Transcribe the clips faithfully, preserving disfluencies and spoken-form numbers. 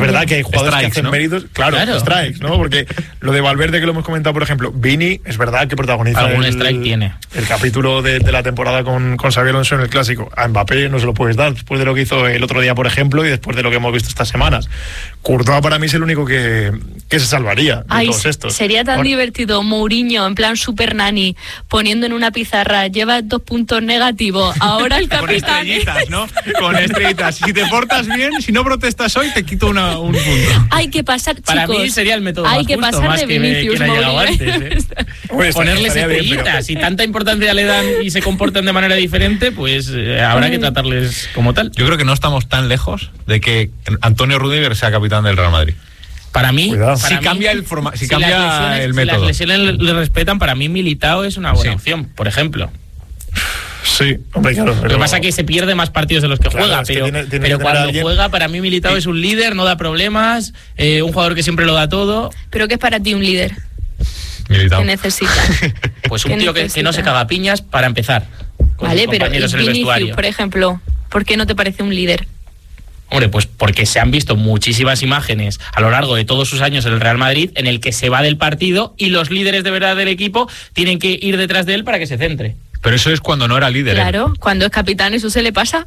verdad que hay jugadores strikes, que hacen ¿no? méritos, claro, Claro. strikes, ¿no? Porque lo de Valverde que lo hemos comentado, por ejemplo, Vini, es verdad que protagoniza Algún el, strike tiene. el capítulo de, de la temporada con, con Xabi Alonso en el Clásico. A Mbappé no se lo puedes dar después de lo que hizo el otro día, por ejemplo, y después de lo que hemos visto estas semanas. Courtois para mí es el único que, que se salvaría de Ay, todos estos. sería tan Ahora, divertido Mourinho en plan super nani poniendo en una pizarra lleva dos puntos negativos, ahora el Con capitán. estrellitas, ¿no? Con estrellitas. Si te portas bien, si no protestas hoy, te quito una, un punto. Hay que pasar, chicos. Para mí sería el método hay más que justo, pasar más de que Vinicius quien ha llegado Mourinho. antes, ¿eh? Hombre, Ponerles estaría bien, pero- estrellitas. Si tanta importancia le dan y se comportan de manera diferente, pues eh, habrá que tratarles como tal. Yo creo que no estamos tan lejos de que Antonio Rüdiger sea capitán del Real Madrid. Para mí, Cuidado. para Si mí, cambia el forma- si las cambia lesiones- el si método. las lesiones le, le respetan, para mí Militao es una buena Sí. opción, por ejemplo. Sí, hombre, claro. Lo que pasa es que se pierde más partidos de los que Claro, juega, es que pero, tiene- tiene pero que tener cuando a alguien- juega, para mí Militao es un líder, no da problemas, eh, un jugador que siempre lo da todo. Pero ¿qué es para ti un líder? Militao. ¿Qué necesitas? Pues un ¿Qué tío que, que no se necesita? caga piñas para empezar. Con Vale, sus pero compañeros ¿y en el Vinicius, vestuario. por ejemplo, por qué no te parece un líder? Hombre, pues porque se han visto muchísimas imágenes a lo largo de todos sus años en el Real Madrid en el que se va del partido y los líderes de verdad del equipo tienen que ir detrás de él para que se centre. Pero eso es cuando no era líder. ¿eh? Claro, cuando es capitán eso se le pasa.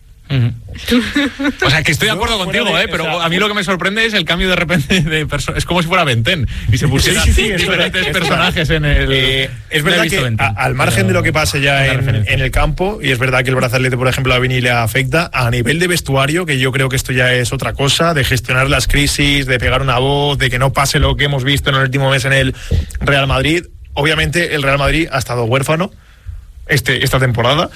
Ujú. O sea, que estoy de Yo, acuerdo fuera contigo, de- ¿eh? Pero o sea, a mí lo que me sorprende es el cambio de repente de persona. Es como si fuera Benten y se pusieran Sí, sí, sí, es diferentes verdad, es personajes en el. Eh, es No he verdad visto que Benten, a- al margen pero de lo que pase ya una en, referencia. en el campo, y es verdad que el brazalete, por ejemplo, a Vini le afecta, a nivel de vestuario, que yo creo que esto ya es otra cosa, de gestionar las crisis, de pegar una voz, de que no pase lo que hemos visto en el último mes en el Real Madrid. Obviamente el Real Madrid ha estado huérfano este, esta temporada,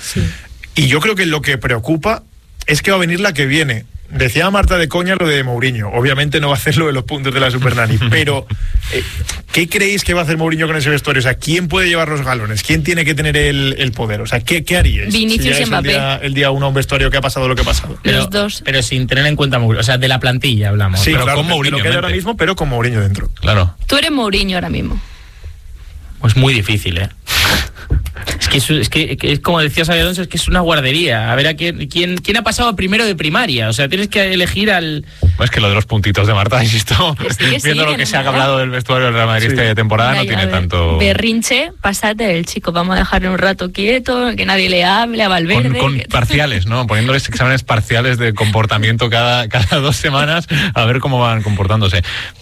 y yo creo que lo que preocupa es que va a venir la que viene. Decía Marta de coña lo de Mourinho. Obviamente no va a hacer lo de los puntos de la Supernani, pero eh, ¿qué creéis que va a hacer Mourinho con ese vestuario? O sea, ¿quién puede llevar los galones? ¿Quién tiene que tener el, el poder? O sea, ¿qué, qué haríais? Vinicius si ya y es el Mbappé. día, el día uno un vestuario que ha pasado lo que ha pasado. Pero, Los dos. pero sin tener en cuenta Mourinho, o sea, de la plantilla hablamos. Sí, pero claro, con de- de Mourinho lo que hay en ahora mente. mismo, pero con Mourinho dentro. Claro. Tú eres Mourinho ahora mismo. Pues muy difícil, ¿eh? Es que es, es que, que es como decía Xabi Alonso, es que es una guardería. A ver a quién, quién, quién ha pasado primero de primaria. O sea, tienes que elegir al. Es que lo de los puntitos de Marta, insisto, Que sí, que sí, viendo lo que que no se ha me da. hablado del vestuario del Real Madrid Sí. esta temporada, no Venga, tiene a ver, tanto. Berrinche, pásate el chico. Vamos a dejarle un rato quieto, que nadie le hable a Valverde. Con, con que- parciales, ¿no? Poniéndoles exámenes parciales de comportamiento cada, cada dos semanas a ver cómo van comportándose.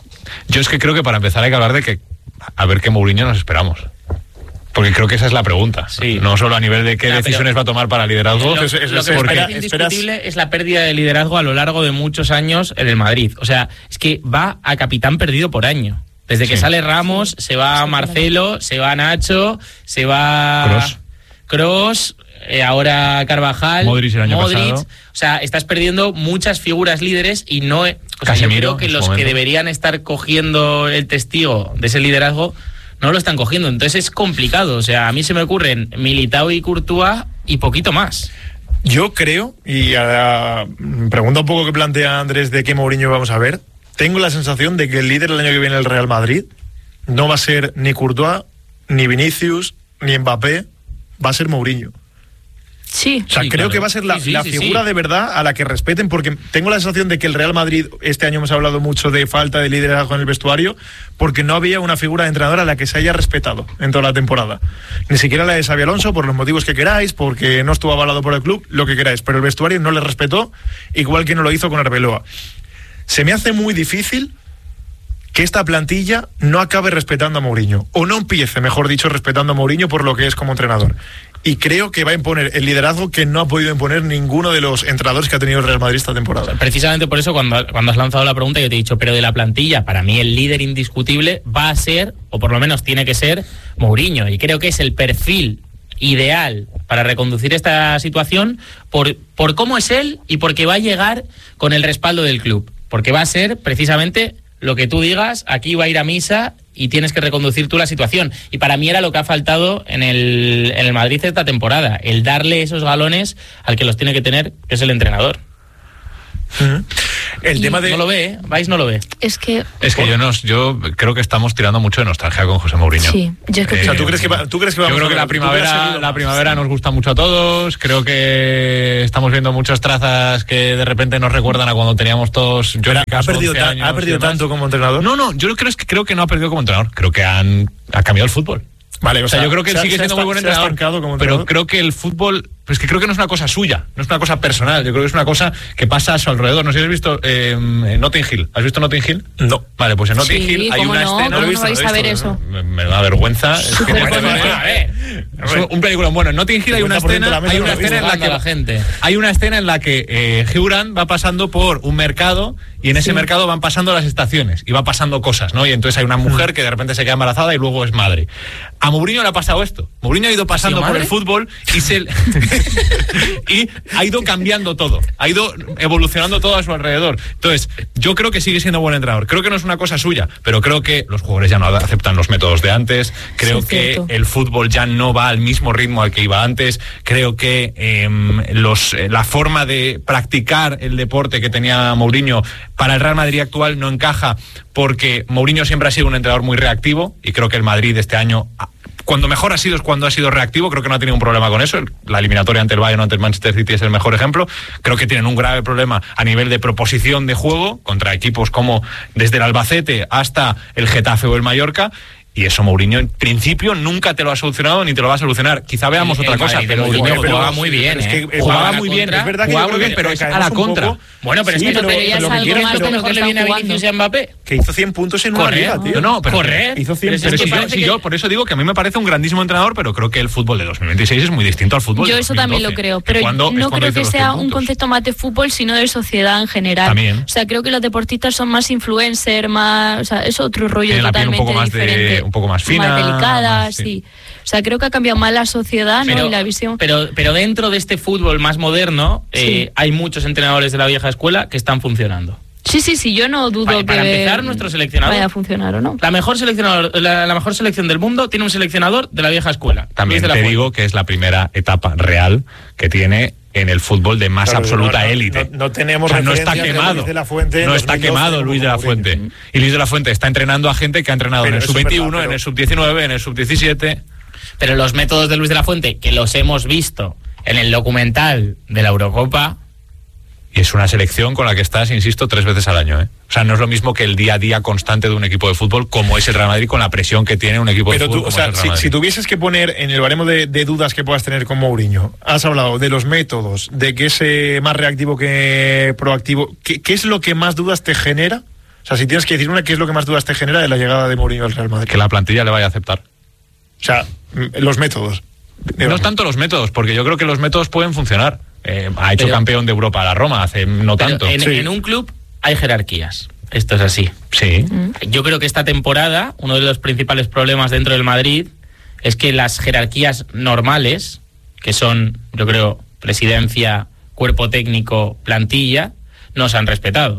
Yo es que creo que para empezar hay que hablar de que a ver qué Mourinho nos esperamos. Porque creo que esa es la pregunta. Sí. No solo a nivel de qué Ya, decisiones pero- va a tomar para liderazgo. Lo, eso- eso lo es que me porque parece esperas- indiscutible es la pérdida de liderazgo a lo largo de muchos años en el Madrid. O sea, es que va a capitán perdido por año. Desde que Sí. sale Ramos, se va Marcelo, se va Nacho, se va Kroos. Kroos, eh, ahora Carvajal, Modric el año Modric. pasado. O sea, estás perdiendo muchas figuras líderes y no... O sea, yo Casemiro, creo que en su los que momento. deberían estar cogiendo el testigo de ese liderazgo no lo están cogiendo. Entonces es complicado. O sea, a mí se me ocurren Militao y Courtois y poquito más. Yo creo, y a, pregunta un poco que plantea Andrés de qué Mourinho vamos a ver, tengo la sensación de que el líder el año que viene del Real Madrid no va a ser ni Courtois, ni Vinicius, ni Mbappé, va a ser Mourinho. Sí. O sea, Sí, creo claro. que va a ser la, Sí, sí, la sí, figura sí. de verdad a la que respeten, porque tengo la sensación de que el Real Madrid, este año hemos hablado mucho de falta de liderazgo en el vestuario, porque no había una figura de entrenador a la que se haya respetado en toda la temporada. Ni siquiera la de Xabi Alonso, por los motivos que queráis, porque no estuvo avalado por el club, lo que queráis, pero el vestuario no le respetó, igual que no lo hizo con Arbeloa. Se me hace muy difícil que esta plantilla no acabe respetando a Mourinho, o no empiece, mejor dicho, respetando a Mourinho por lo que es como entrenador. Y creo que va a imponer el liderazgo que no ha podido imponer ninguno de los entrenadores que ha tenido el Real Madrid esta temporada. Precisamente por eso, cuando, cuando has lanzado la pregunta, yo te he dicho, pero de la plantilla, para mí el líder indiscutible va a ser, o por lo menos tiene que ser, Mourinho. Y creo que es el perfil ideal para reconducir esta situación por, por cómo es él y porque va a llegar con el respaldo del club. Porque va a ser precisamente lo que tú digas, aquí va a ir a misa y tienes que reconducir tú la situación. Y para mí era lo que ha faltado en el, en el Madrid esta temporada, el darle esos galones al que los tiene que tener, que es el entrenador. Uh-huh. El Y tema de... No lo ve, ¿eh? Vais no lo ve. Es que... Es que yo, nos, yo creo que estamos tirando mucho de nostalgia con José Mourinho. Sí, yo es que... Eh, O sea, ¿tú crees que, va- tú crees que vamos Yo creo a que ver- la tú hubieras primavera, seguido la más? primavera nos gusta mucho a todos. Creo que estamos viendo muchas trazas que de repente nos recuerdan a cuando teníamos todos. Yo en Pero mi caso, ¿Ha perdido, once ta- años ¿ha y perdido demás. tanto como entrenador? No, no, yo creo, es que, creo que no ha perdido como entrenador. Creo que han, ha cambiado el fútbol. Vale, O sea, yo creo que él se ha- sigue se ha siendo muy buen esta- se ha entrenador, estancado como pero entrenador. creo que el fútbol, pues que creo que no es una cosa suya, no es una cosa personal, yo creo que es una cosa que pasa a su alrededor. No sé si has visto eh, Notting Hill. ¿Has visto Notting Hill? No. Vale, pues en Notting Sí, Hill hay ¿cómo una no? escena... ¿Cómo no visto, vais lo he a ver visto, eso? Me, me da vergüenza. Es que Súper me bonito. parece- A ver. es un película. Bueno, en Notting Hill hay una cincuenta por ciento de la escena, mesa hay no una lo he escena en la Jugando a la que gente. hay una escena en la que eh, Hugh Grant va pasando por un mercado y en ese Sí. mercado van pasando las estaciones y va pasando cosas, ¿no? Y entonces hay una mujer que de repente se queda embarazada y luego es madre. A Mourinho le ha pasado esto. Mourinho ha ido pasando por madre? el fútbol y se y ha ido cambiando todo, ha ido evolucionando todo a su alrededor. Entonces, yo creo que sigue siendo buen entrenador. Creo que no es una cosa suya, pero creo que los jugadores ya no aceptan los métodos de antes. Creo Sí, que cierto. el fútbol ya no va al mismo ritmo al que iba antes. Creo que eh, los, eh, la forma de practicar el deporte que tenía Mourinho para el Real Madrid actual no encaja, porque Mourinho siempre ha sido un entrenador muy reactivo y creo que el Madrid este año, cuando mejor ha sido es cuando ha sido reactivo. Creo que no ha tenido un problema con eso. La eliminatoria ante el Bayern o ante el Manchester City es el mejor ejemplo. Creo que tienen un grave problema a nivel de proposición de juego contra equipos como desde el Albacete hasta el Getafe o el Mallorca. Y eso Mourinho en principio nunca te lo ha solucionado ni te lo va a solucionar. Quizá veamos El- otra el cosa, Madrid de pero Mourinho pero- jugaba muy bien, es que, ¿eh? eh, jugaba Jugaba muy a la bien, contra. es verdad que jugaba yo muy creo bien, que pero es a caemos la un contra. poco. Bueno, pero Sí, es que pero- pero pero ya es lo que algo quieres, más pero que mejor que le viene a están Vinicius y a Mbappé. Que hizo cien puntos en una Correr. liga, tío. No, no, pero Correr. Hizo cien Pero si Pero es si que yo, parece si que- yo, por eso digo que a mí me parece un grandísimo entrenador, pero creo que el fútbol de dos mil veintiséis es muy distinto al fútbol Yo de eso también lo dos mil doce. creo, Es pero cuando- es no cuando creo hizo que los sea cien un puntos. concepto más de fútbol, sino de sociedad en general. También. O sea, creo que los deportistas son más influencer, más, o sea, es otro rollo Tienen la piel un totalmente poco más de- diferente, un poco más fina, más delicada, más- sí. sí. O sea, creo que ha cambiado más la sociedad, ¿no? Y la visión. Pero, pero dentro de este fútbol más moderno, Sí. eh, hay muchos entrenadores de la vieja escuela que están funcionando. Sí, sí, sí, yo no dudo Para- que para empezar, nuestro seleccionador- vaya a funcionar o no. La mejor seleccionador, la, la mejor selección del mundo tiene un seleccionador de la vieja escuela. También Luis de la te Fuente. digo que es la primera etapa real que tiene en el fútbol de más Claro, absoluta no, no, élite. no- no tenemos O sea, no está referencias de quemado. Luis de la Fuente en no dos está mil doce quemado como Luis de la Mourinho. Fuente. Y Luis de la Fuente está entrenando a gente que ha entrenado Pero en el eso es sub veintiuno, verdad, en pero- el sub diecinueve, en el sub diecisiete. Pero los métodos de Luis de la Fuente, que los hemos visto en el documental de la Eurocopa, Y es una selección con la que estás, insisto, tres veces al año, ¿eh? O sea, no es lo mismo que el día a día constante de un equipo de fútbol como es el Real Madrid, con la presión que tiene un equipo Pero de fútbol tú, o como sea, es el Real si, Madrid. si tuvieses que poner en el baremo de, de dudas que puedas tener con Mourinho, has hablado de los métodos, de que es eh, más reactivo que proactivo. ¿Qué, ¿Qué es lo que más dudas te genera? O sea, si tienes que decir una, ¿qué es lo que más dudas te genera de la llegada de Mourinho al Real Madrid? Que la plantilla le vaya a aceptar. O sea, mm, los métodos. No digamos. es tanto los métodos, porque yo creo que los métodos pueden funcionar. Eh, ha hecho Pero- campeón de Europa a la Roma hace no pero tanto. en, Sí. en un club hay jerarquías. Esto es así. Sí. Yo creo que esta temporada, uno de los principales problemas dentro del Madrid es que las jerarquías normales, que son, yo creo, presidencia, cuerpo técnico, plantilla, no se han respetado.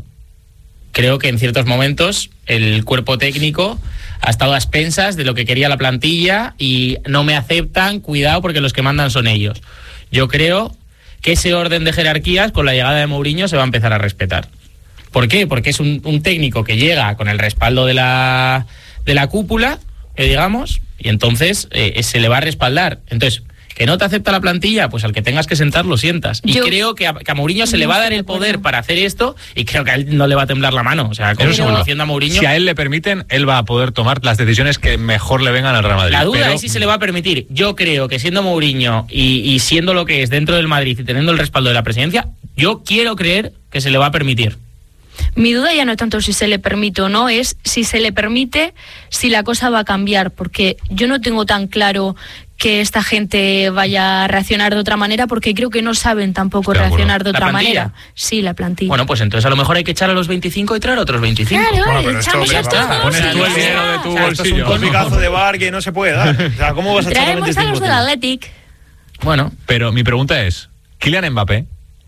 Creo que en ciertos momentos el cuerpo técnico ha estado a expensas de lo que quería la plantilla y no me aceptan, cuidado, porque los que mandan son ellos. Yo creo que ese orden de jerarquías con la llegada de Mourinho se va a empezar a respetar. ¿Por qué? Porque es un, un técnico que llega con el respaldo de la, de la cúpula, que digamos, y entonces eh, se le va a respaldar. Entonces, que no te acepta la plantilla, pues al que tengas que sentar lo sientas. Y Yo- creo que a, que a Mourinho se le No va a dar estoy de el poder acuerdo. para hacer esto y creo que a él no le va a temblar la mano. O sea, como Eso se seguro. haciendo a Mourinho. Si a él le permiten, él va a poder tomar las decisiones que mejor le vengan al Real Madrid. La duda Pero- es si se le va a permitir. Yo creo que siendo Mourinho y, y siendo lo que es dentro del Madrid y teniendo el respaldo de la presidencia, yo quiero creer que se le va a permitir. Mi duda ya no es tanto si se le permite o no, es si se le permite, si la cosa va a cambiar, porque yo no tengo tan claro que esta gente vaya a reaccionar de otra manera, porque creo que no saben tampoco Estoy de acuerdo. reaccionar de ¿La otra plantilla? manera. Sí, la plantilla. Bueno, pues entonces a lo mejor hay que echar a los veinticinco y traer a otros veinticinco. claro, Bueno, pero esto- echamos a pero estos vamos, dos pones y tú ya el dinero está. de tu O sea, esto es un bolsillo. colpicazo de bar que no se puede dar. O sea, ¿cómo vas a echar a Traemos a veinticinco, los del tío? Athletic. Bueno, Pero mi pregunta es, Kylian Mbappé,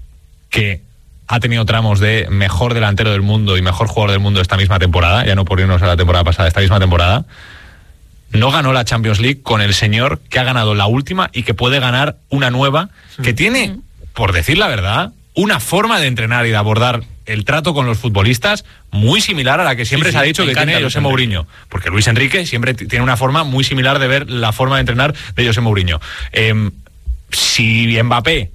que ha tenido tramos de mejor delantero del mundo y mejor jugador del mundo esta misma temporada, ya no por irnos a la temporada pasada, esta misma temporada, no ganó la Champions League con el señor que ha ganado la última y que puede ganar una nueva, que tiene, por decir la verdad, una forma de entrenar y de abordar el trato con los futbolistas muy similar a la que siempre sí, se ha sí, dicho que encanta tiene José Mourinho, porque Luis Enrique siempre t- tiene una forma muy similar de ver la forma de entrenar de José Mourinho. Eh, si Mbappé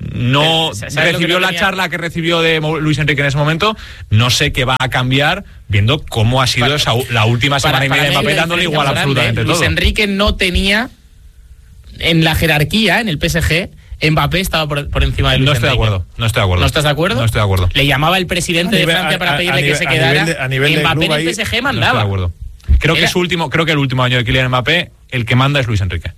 no ¿Sabes recibió lo que la tenía? charla que recibió de Mo- Luis Enrique en ese momento, no sé qué va a cambiar viendo cómo ha sido Para- esa, la última semana y media de mí Mbappé la dándole diferencia igual más absolutamente grande, todo. Luis Enrique no tenía en la jerarquía, en el P S G, Mbappé estaba por, por encima de Luis No estoy de Enrique. acuerdo, no estoy de acuerdo. ¿No estás de acuerdo? No estoy de acuerdo. Le llamaba el presidente A nivel- de Francia a- para a- pedirle a que nivel- se a quedara. nivel de- a nivel de Mbappé club en el ahí- P S G No estoy mandaba. de acuerdo. Creo que Era- su último, creo que el último año de Kylian Mbappé, el que manda es Luis Enrique.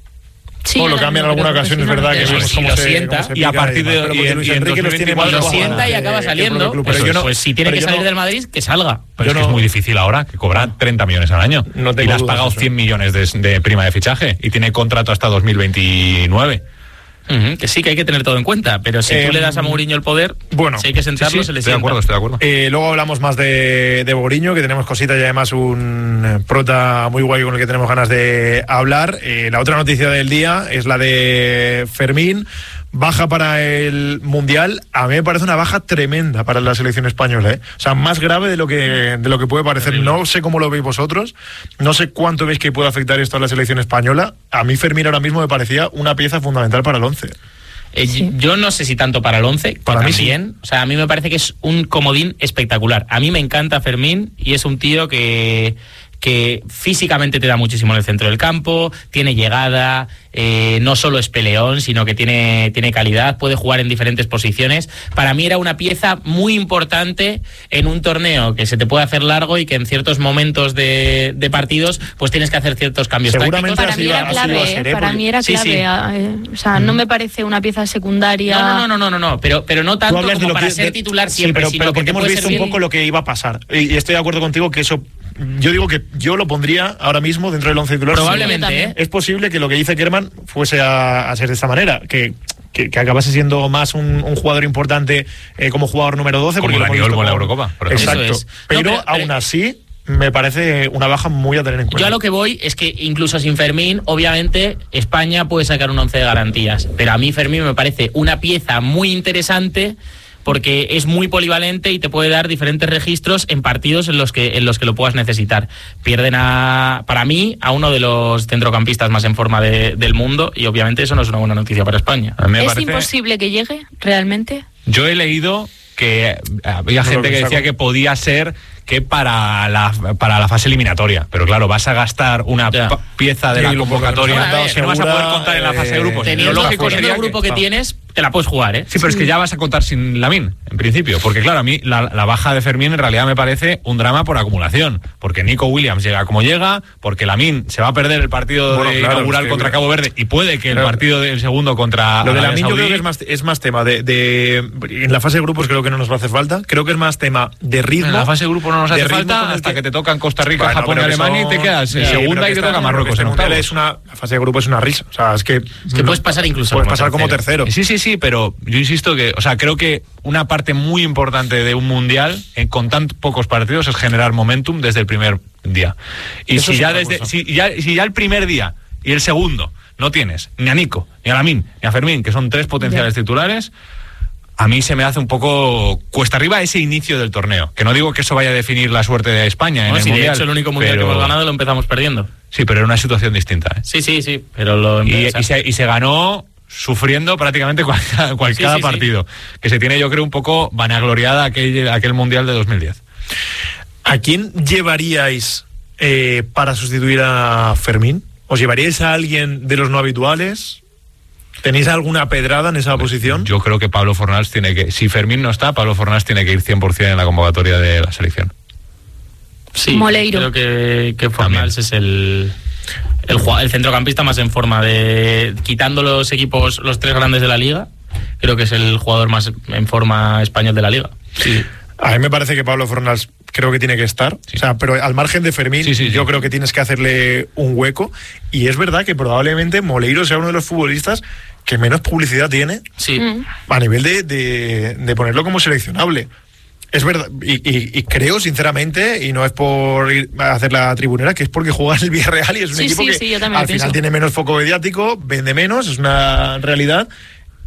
Sí, o lo ahora cambian en mismo alguna creo que ocasión, es sí, verdad que Eso vemos sí, cómo lo se, sienta. cómo se Y a pica partir de- demás, pero y porque en- Luis y en Enrique los tiene más Lo dos mil veinticuatro sienta y que- acaba que el saliendo. propio club. Pero Eso yo es, no- pues si tiene pero que yo salir no- del Madrid, que salga. Pero Yo es que no- es muy difícil ahora, que cobra treinta millones al año. No y tengo le has dudas pagado de eso. cien millones de, de prima de fichaje y tiene contrato hasta dos mil veintinueve. Ujú, que sí, que hay que tener todo en cuenta, pero si Eh, tú le das a Mourinho el poder, bueno, si hay que sentarlo, Sí, sí, se le estoy de sienta. acuerdo, estoy de acuerdo. Eh, luego hablamos más de, de Mourinho, que tenemos cositas y además un eh, prota muy guay con el que tenemos ganas de hablar. Eh, la otra noticia del día es la de Fermín, baja para el Mundial. A mí me parece una baja tremenda para la selección española, ¿eh? O sea, más grave de lo que de lo que puede parecer. No sé cómo lo veis vosotros, no sé cuánto veis que puede afectar esto a la selección española. A mí Fermín ahora mismo me parecía una pieza fundamental para el once. Eh, Yo no sé si tanto para el once, que Para mí sí. también. O sea, a mí me parece que es un comodín espectacular. A mí me encanta Fermín y es un tío que, que físicamente te da muchísimo en el centro del campo, tiene llegada, eh, no solo es peleón, sino que tiene, tiene calidad, puede jugar en diferentes posiciones. Para mí era una pieza muy importante en un torneo que se te puede hacer largo y que en ciertos momentos de, de partidos pues tienes que hacer ciertos cambios Seguramente tácticos. Para así mí va- era así va a clave, ser, ¿eh? ¿eh? Para Porque- mí era Sí, clave. sí. eh, O sea, no me parece una pieza secundaria. No, no, no, no, no, no, pero, pero no Tú tanto hablas como de lo para que- ser de- titular sí, siempre, pero, sino pero que porque te hemos puede visto un servir- poco lo que iba a pasar. Y, y estoy de acuerdo contigo que eso, yo digo que yo lo pondría ahora mismo dentro del once titular. Probablemente, Sí, yo ¿eh? también. Es posible que lo que dice Kerman fuese a, a ser de esta manera, que, que, que acabase siendo más un, un jugador importante eh, como jugador número doce. Como porque lo Dani hemos visto Olmo en la con- Eurocopa, por ejemplo. Exacto. Eso es. No, Pero, pero- aún pero- así, me parece una baja muy a tener en cuenta. Yo a lo que voy es que incluso sin Fermín, obviamente, España puede sacar un once de garantías. Pero a mí Fermín me parece una pieza muy interesante porque es muy polivalente y te puede dar diferentes registros en partidos en los que en los que lo puedas necesitar. Pierden a, para mí, a uno de los centrocampistas más en forma de- del mundo y obviamente eso no es una buena noticia para España. A mí me ¿Es parece- imposible que llegue realmente? Yo he leído que había No, gente lo que que decía saco. que podía ser que para la, para la fase eliminatoria, pero claro, vas a gastar una Ya. pa- pieza de Sí, la lo convocatoria que nos han que no vas a segura, poder contar en la fase de grupos. eh, Teniendo, Lo lógico teniendo sería el grupo que, que- tienes, te la puedes jugar, ¿eh? Sí, pero es que ya vas a contar sin Lamine, en principio. Porque claro, a mí la, la baja de Fermín en realidad me parece un drama por acumulación. Porque Nico Williams llega como llega, porque Lamine se va a perder el partido Bueno, de claro, inaugural es que- contra Cabo Verde y puede que el Claro. partido del segundo contra Lo de Arabia Lamine yo creo Saudí- que es más, es más tema de, de... En la fase de grupos creo que no nos va a hacer falta. Creo que es más tema de ritmo. En la fase de grupo no nos de hace ritmo falta con el hasta que- que te tocan Costa Rica, Bueno, Japón y pero que Alemania son- y te quedas en Sí, segunda pero y que te está- toca pero que Marruecos este en mundial octavos. es una, la fase de grupo es una risa. O sea, es que... que puedes pasar incluso Puedes como pasar como tercero. tercero. Sí, sí, sí, pero yo insisto que, o sea, creo que una parte muy importante de un mundial en, con tan pocos partidos es generar momentum desde el primer día. Y Eso si es ya otra desde, cosa. si ya, si ya el primer día y el segundo no tienes ni a Nico, ni a Lamine, ni a Fermín, que son tres potenciales titulares, a mí se me hace un poco cuesta arriba ese inicio del torneo. Que no digo que eso vaya a definir la suerte de España en No, el si mundial. de hecho el único mundial pero- que hemos ganado lo empezamos perdiendo. Sí, pero era una situación distinta, ¿eh? Sí, sí, sí, pero lo Y, o sea, y se, y se ganó sufriendo prácticamente cual, cual- Sí, cada sí, sí. partido. Que se tiene, yo creo, un poco vanagloriada aquel, aquel Mundial de dos mil diez. ¿A quién llevaríais eh, para sustituir a Fermín? ¿Os llevaríais a alguien de los no habituales? ¿Tenéis alguna pedrada en esa posición? Yo creo que Pablo Fornals tiene que... Si Fermín no está, Pablo Fornals tiene que ir cien por ciento en la convocatoria de la selección. sí, Moleiro. creo que, que Fornals es el, el, jua- el centrocampista más en forma de... Quitando los equipos, los tres grandes de la liga, creo que es el jugador más en forma español de la liga. Sí. A mí me parece que Pablo Fornals creo que tiene que estar. Sí. O sea, pero al margen de Fermín, Sí, sí, sí. yo creo que tienes que hacerle un hueco. Y es verdad que probablemente Moleiro sea uno de los futbolistas que menos publicidad tiene Sí. Mm. a nivel de, de, de ponerlo como seleccionable. Es verdad, y, y- y creo sinceramente, y no es por ir a hacer la tribunera, que es porque juega en el Villarreal y es un Sí, equipo sí, que sí, yo también al lo final pienso. tiene menos foco mediático, vende menos, es una realidad.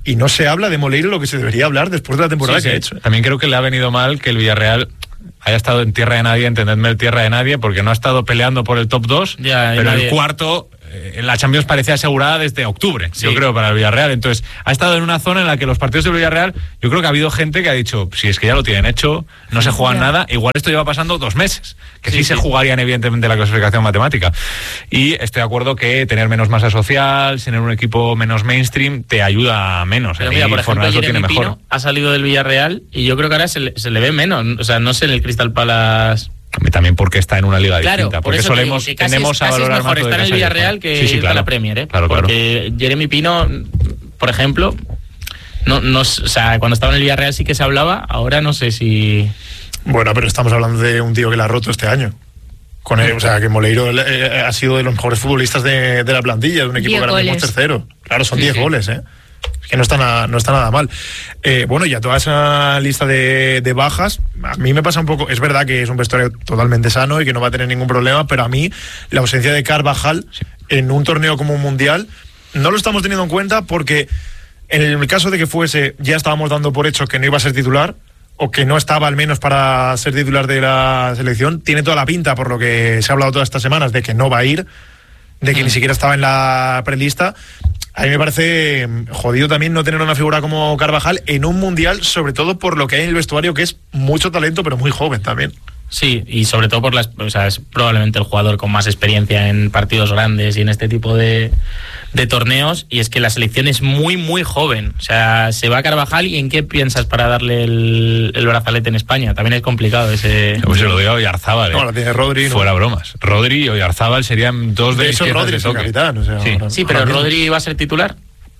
y no se habla de Moleiro lo que se debería hablar después de la temporada sí, que sí. ha hecho. También creo que le ha venido mal que el Villarreal haya estado en tierra de nadie, entendedme el tierra de nadie, porque no ha estado peleando por el top dos, ya, pero nadie... el cuarto eh, en la Champions parecía asegurada desde octubre, sí. yo creo, para el Villarreal. Entonces, ha estado en una zona en la que los partidos del Villarreal, yo creo que ha habido gente que ha dicho, si es que ya lo tienen hecho, no se juegan ya. nada, igual esto lleva pasando dos meses, que sí, sí, se sí. jugarían evidentemente la clasificación matemática. Y estoy de acuerdo que tener menos masa social, tener un equipo menos mainstream, te ayuda menos. Pero ¿eh? mira, Y por ejemplo, Fornals lo Jeremy tiene mejor. Pino ha salido del Villarreal y yo creo que ahora se le, se le ve menos. O sea, no sé en el Crystal Palace... También porque está en una liga Claro, distinta, por porque eso te solemos, digo que casi tendemos es, a casi valorar es mejor más lo de estar en el casa y Villarreal fuera. que sí, sí, ir claro. a la Premier, ¿eh? Claro, porque claro. Jeremy Pino, por ejemplo, no, no, o sea, cuando estaba en el Villarreal sí que se hablaba, ahora no sé si... Bueno, pero estamos hablando de un tío que la ha roto este año. Con él, o sea, que Moleiro eh, ha sido de los mejores futbolistas de, de la plantilla, de un equipo diez que ahora mismo es goles. tercero. Claro, son Sí, diez sí. goles, ¿eh? Es que no está nada, no está nada mal. Eh, bueno, ya toda esa lista de, de bajas, a mí me pasa un poco. Es verdad que es un vestuario totalmente sano y que no va a tener ningún problema, pero a mí la ausencia de Carvajal Sí. en un torneo como un mundial no lo estamos teniendo en cuenta porque en el caso de que fuese, ya estábamos dando por hecho que no iba a ser titular, o que no estaba al menos para ser titular de la selección. Tiene toda la pinta, por lo que se ha hablado todas estas semanas, de que no va a ir, de que Mm. ni siquiera estaba en la prelista. A mí me parece jodido también no tener una figura como Carvajal en un mundial, sobre todo por lo que hay en el vestuario, que es mucho talento, pero muy joven también. Sí, y sobre todo por las, o sea, es probablemente el jugador con más experiencia en partidos grandes y en este tipo de, de torneos, y es que la selección es muy, muy joven. O sea, se va a Carvajal y ¿en qué piensas para darle el, el brazalete en España? También es complicado ese... Pues se lo digo a Oyarzábal, ¿eh? No, la tiene Rodri, ¿no? Fuera bromas. Rodri y Oyarzábal serían dos de, De mis hecho, piezas Rodri de es el toque. capitán, o sea, sí. ahora- Sí, pero ahora mismo. ¿Rodri va a ser titular?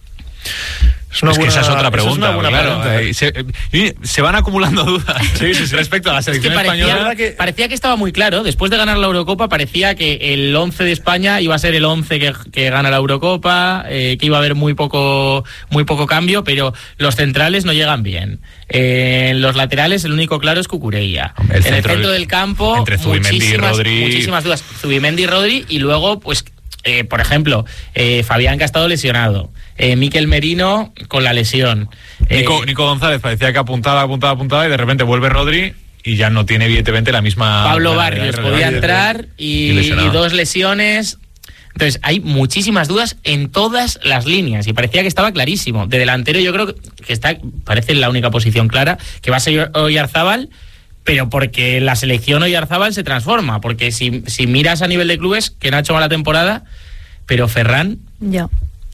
Es, una Es que buena- esa es otra esa pregunta. una buena claro, pregunta. eh, se, eh, se van acumulando dudas Sí, sí, sí. respecto a la Es que selección parecía, española. que- parecía que estaba muy claro. Después de ganar la Eurocopa, parecía que el once de España iba a ser el once que, que gana la Eurocopa, eh, que iba a haber muy poco, muy poco cambio, pero los centrales no llegan bien. Eh, en los laterales, el único claro es Cucurella. El en centro- el centro del campo, entre Zubimendi y muchísimas, Rodri. muchísimas dudas. Zubimendi y Rodri, y luego, pues, eh, por ejemplo, eh, Fabián, que ha estado lesionado. Eh, Mikel Merino con la lesión. Nico, Eh, Nico González parecía que apuntaba, apuntaba, apuntaba y de repente vuelve Rodri y ya no tiene evidentemente la misma... Pablo la- la- Barrios la- podía la- entrar y, y lesionado. y dos lesiones. Entonces, hay muchísimas dudas en todas las líneas y parecía que estaba clarísimo. De delantero yo creo que está, parece la única posición clara, que va a ser Oyarzábal, pero porque la selección Oyarzábal se transforma. Porque si, si miras a nivel de clubes, que no ha hecho mala temporada, pero Ferran... Ya.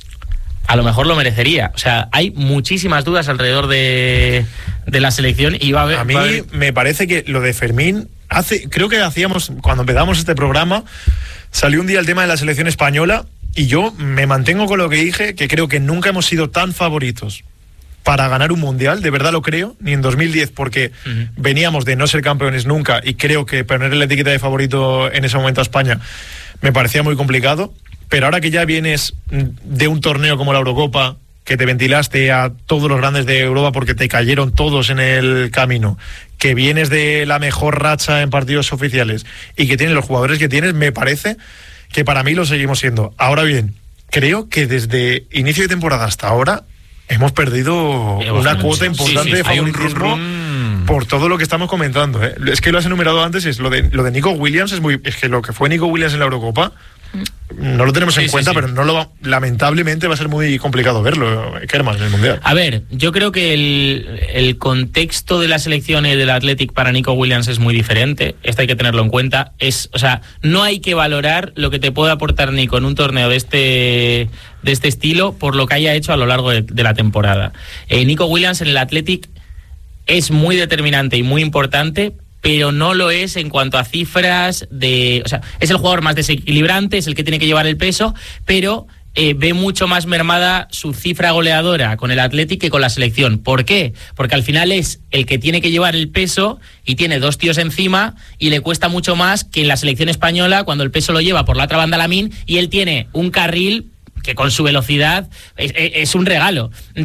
a lo mejor lo merecería. O sea, hay muchísimas dudas alrededor de, de la selección y va a haber... A mí va a haber- me parece que lo de Fermín, hace, creo que hacíamos, cuando empezamos este programa, salió un día el tema de la selección española y yo me mantengo con lo que dije, que creo que nunca hemos sido tan favoritos para ganar un mundial, de verdad lo creo, ni en dos mil diez, porque Ujú. veníamos de no ser campeones nunca y creo que poner la etiqueta de favorito en ese momento a España me parecía muy complicado. Pero ahora que ya vienes de un torneo como la Eurocopa, que te ventilaste a todos los grandes de Europa porque te cayeron todos en el camino, que vienes de la mejor racha en partidos oficiales y que tienes los jugadores que tienes, me parece que para mí lo seguimos siendo. Ahora bien, creo que desde inicio de temporada hasta ahora hemos perdido Hemos una perdido, cuota sí, importante sí, de sí, hay un favoritismo run-run. por todo lo que estamos comentando, ¿eh? Es que lo has enumerado antes, es lo de lo de Nico Williams es muy, es que lo que fue Nico Williams en la Eurocopa no lo tenemos Sí, en sí, cuenta, sí. pero no lo va- lamentablemente va a ser muy complicado verlo, Kerman, en el mundial. A ver, yo creo que el, el contexto de la selección y del Athletic para Nico Williams es muy diferente. Esto hay que tenerlo en cuenta. Es, o sea, no hay que valorar lo que te puede aportar Nico en un torneo de este de este estilo por lo que haya hecho a lo largo de, de la temporada. Eh, Nico Williams en el Athletic es muy determinante y muy importante, pero no lo es en cuanto a cifras de... O sea, es el jugador más desequilibrante, es el que tiene que llevar el peso, pero eh, ve mucho más mermada su cifra goleadora con el Athletic que con la selección. ¿Por qué? Porque al final es el que tiene que llevar el peso y tiene dos tíos encima y le cuesta mucho más que en la selección española cuando el peso lo lleva por la otra banda Lamine y él tiene un carril que con su velocidad es, es un regalo. Entonces,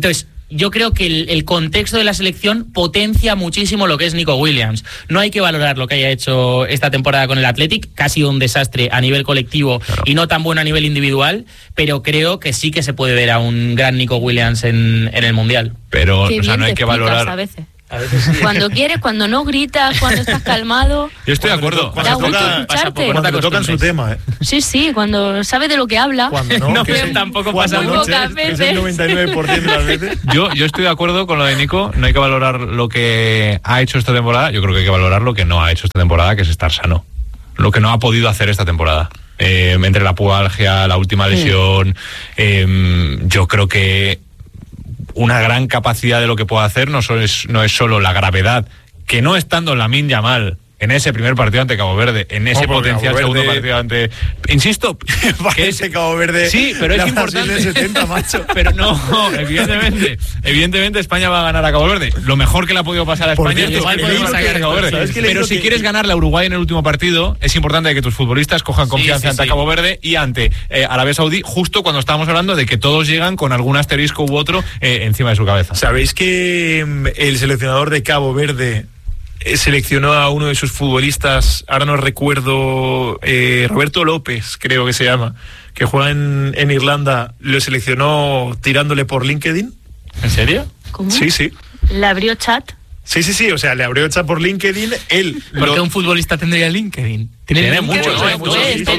yo creo que el, el contexto de la selección potencia muchísimo lo que es Nico Williams. No hay que valorar lo que haya hecho esta temporada con el Athletic, que ha sido un desastre a nivel colectivo claro. y no tan bueno a nivel individual, pero creo que sí que se puede ver a un gran Nico Williams en, en el Mundial. Pero, o sea, no hay que valorar... A veces. A veces sí. Cuando quieres, cuando no gritas, cuando estás calmado. Yo estoy de acuerdo. Cuando, cuando, toca, cuando te tocan su tema, ¿eh? Sí, sí, cuando sabe de lo que habla. Cuando no, no que que tampoco pasa mucho. muchas veces. Es el noventa y nueve por ciento de las veces. Yo, yo estoy de acuerdo con lo de Nico. No hay que valorar lo que ha hecho esta temporada. Yo creo que hay que valorar lo que no ha hecho esta temporada, que es estar sano. Lo que no ha podido hacer esta temporada. Eh, entre la pubalgia, la última lesión. Sí. Eh, yo creo que una gran capacidad de lo que puede hacer no, solo es, no es solo la gravedad, que no estando Lamine Yamal en ese primer partido ante Cabo Verde, en ese oh, potencial segundo partido ante... Insisto, que ese Cabo Verde... Sí, pero es importante. setenta, macho. Pero no, evidentemente, evidentemente España va a ganar a Cabo Verde. Lo mejor que le ha podido pasar a España es igual podemos sacar a Cabo Verde. Pero si quieres ganarle a Uruguay en el último partido, es importante que tus futbolistas cojan confianza sí, sí, ante sí. Cabo Verde y ante eh, Arabia Saudí, justo cuando estábamos hablando de que todos llegan con algún asterisco u otro eh, encima de su cabeza. ¿Sabéis que el seleccionador de Cabo Verde seleccionó a uno de sus futbolistas, ahora no recuerdo, eh, Roberto López, creo que se llama, que juega en, en Irlanda, lo seleccionó tirándole por LinkedIn? ¿En serio? ¿Cómo? Sí, sí. ¿Le abrió chat? Sí, sí, sí, o sea, le abrió chat por LinkedIn, él... ¿Por qué lo... un futbolista tendría LinkedIn? Tiene muchos, ¿no? muchos.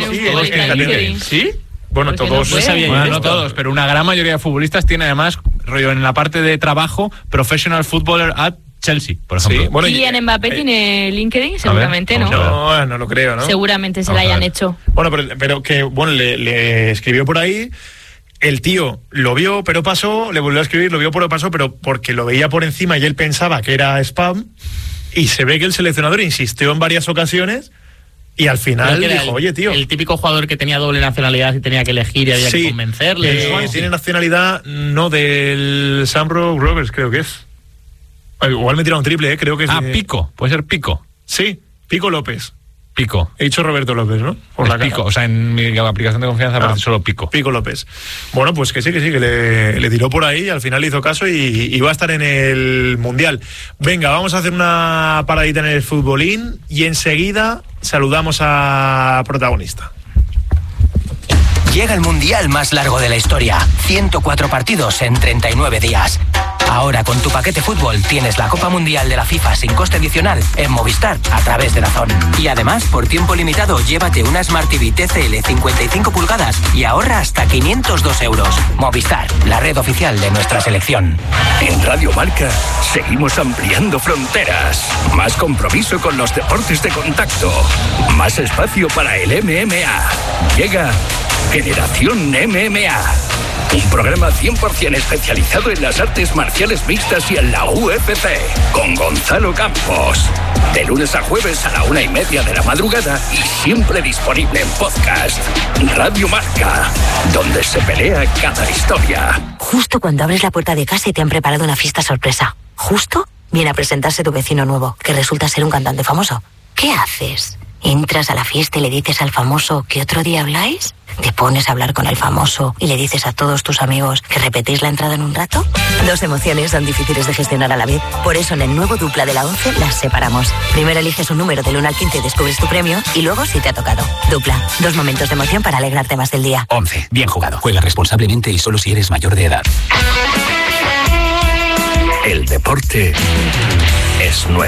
¿Sí? Bueno, todos, no, sabía bueno, no todos, pero una gran mayoría de futbolistas tiene además, rollo en la parte de trabajo, Professional Footballer at Chelsea, por ejemplo. Sí, bueno, Kylian Mbappé eh, tiene LinkedIn, seguramente, ver, ¿no? No, no lo creo, ¿no? Seguramente se lo hayan hecho. Bueno, pero, pero que, bueno, le, le escribió por ahí, el tío lo vio, pero pasó, le volvió a escribir, lo vio, pero pasó, pero porque lo veía por encima y él pensaba que era spam, y se ve que el seleccionador insistió en varias ocasiones, y al final dijo, el, oye, tío... El típico jugador que tenía doble nacionalidad y tenía que elegir y había sí, que convencerle. Sí, o... tiene nacionalidad, no del Shamrock Rovers, creo que es. Igual me tira un triple, ¿eh? Creo que es... Ah, de... Pico, puede ser Pico. Sí, Pico López. Pico. He dicho Roberto López, ¿no? Por es la Pico, cara. O sea, en mi aplicación de confianza aparece ah, solo Pico. Pico López. Bueno, pues que sí, que sí, que le, le tiró por ahí y al final le hizo caso y, y va a estar en el Mundial. Venga, vamos a hacer una paradita en el futbolín y enseguida saludamos a protagonista. Llega el Mundial más largo de la historia. ciento cuatro partidos en treinta y nueve días. Ahora con tu paquete fútbol tienes la Copa Mundial de la FIFA sin coste adicional en Movistar a través de DAZN. Y además, por tiempo limitado, llévate una Smart T V T C L cincuenta y cinco pulgadas y ahorra hasta quinientos dos euros. Movistar, la red oficial de nuestra selección. En Radio Marca seguimos ampliando fronteras. Más compromiso con los deportes de contacto. Más espacio para el M M A. Llega Generación M M A. Un programa cien por ciento especializado en las artes marciales mixtas y en la U F C. Con Gonzalo Campos. De lunes a jueves a la una y media de la madrugada y siempre disponible en podcast. Radio Marca, donde se pelea cada historia. Justo cuando abres la puerta de casa y te han preparado una fiesta sorpresa. Justo viene a presentarse tu vecino nuevo, que resulta ser un cantante famoso. ¿Qué haces? ¿Entras a la fiesta y le dices al famoso que otro día habláis? ¿Te pones a hablar con el famoso y le dices a todos tus amigos que repetéis la entrada en un rato? Dos emociones son difíciles de gestionar a la vez. Por eso en el nuevo Dupla de la once las separamos. Primero eliges un número del uno al quince y descubres tu premio y luego si te ha tocado. Dupla, dos momentos de emoción para alegrarte más del día. once. Bien jugado. Juega responsablemente y solo si eres mayor de edad. El deporte es nuestro.